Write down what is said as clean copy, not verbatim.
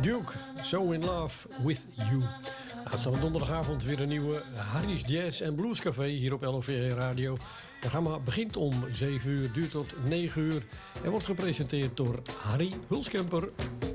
Duke, So In Love With You. Aanstaande donderdagavond weer een nieuwe Harry's Jazz en Blues Café hier op LOVR Radio. Het programma begint om 7 uur, duurt tot 9 uur en wordt gepresenteerd door Harry Hulskemper.